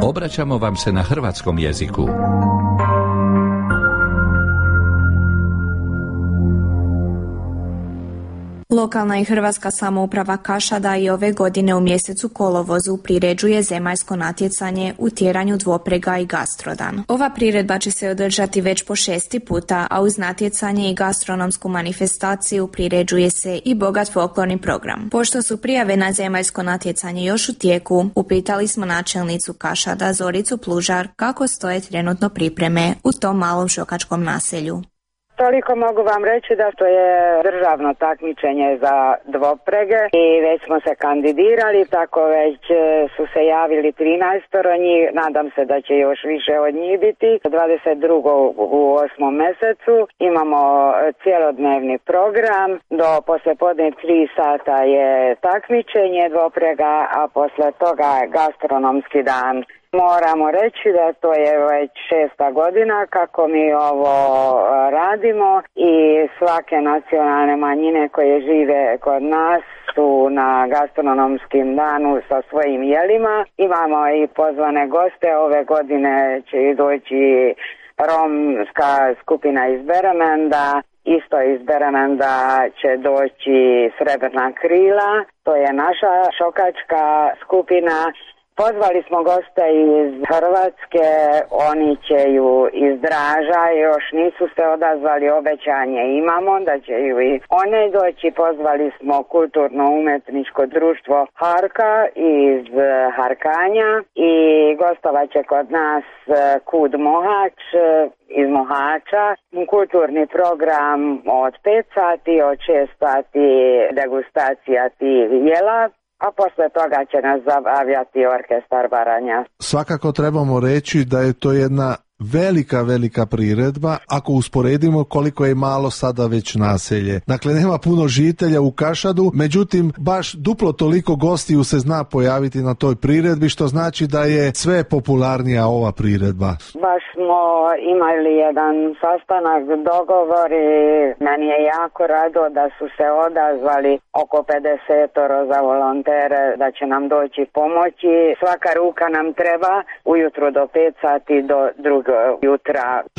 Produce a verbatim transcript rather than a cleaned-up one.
Obraćamo vam se na hrvatskom jeziku. Lokalna i hrvatska samouprava Kašada i ove godine u mjesecu kolovozu priređuje zemaljsko natjecanje u tjeranju dvoprega i gastrodan. Ova priredba će se održati već po šesti puta, a uz natjecanje i gastronomsku manifestaciju priređuje se i bogat folklorni program. Pošto su prijave na zemaljsko natjecanje još u tijeku, upitali smo načelnicu Kašada Zoricu Plužar kako stoje trenutno pripreme u tom malom šokačkom naselju. Toliko mogu vam reći da to je državno takmičenje za dvoprege i već smo se kandidirali, tako već su se javili trinaestoro njih, nadam se da će još više od njih biti. dvadeset drugog u osmom mjesecu imamo cijelodnevni program, do poslijepodne tri sata je takmičenje dvoprega, a poslije toga gastronomski dan. Moramo reći da to je već šesta godina kako mi ovo radimo i svake nacionalne manjine koje žive kod nas su na gastronomskim danu sa svojim jelima. Imamo i pozvane goste, ove godine će doći romska skupina iz Beremenda, isto iz Beremenda će doći Srebrna krila, to je naša šokačka skupina. Pozvali smo goste iz Hrvatske, oni će ju iz Draža, još nisu se odazvali, obećanje imamo da će ju i one doći. Pozvali smo kulturno-umetničko društvo Harka iz Harkanja i gostovat će kod nas Kud Mohač iz Mohača. Kulturni program od pet sati, od šest sati degustacija tih jela. A posle toga će nas zabavljati orkestar Baranja. Svakako trebamo reći da je to jedna velika, velika priredba ako usporedimo koliko je malo sada već naselje. Dakle, nema puno žitelja u Kašadu, međutim, baš duplo toliko gostiju se zna pojaviti na toj priredbi, što znači da je sve popularnija ova priredba. Baš smo imali jedan sastanak, dogovor i meni je jako rado da su se odazvali oko pedesetoro za volontere da će nam doći pomoći. Svaka ruka nam treba ujutro do pet sati do drugog jutra.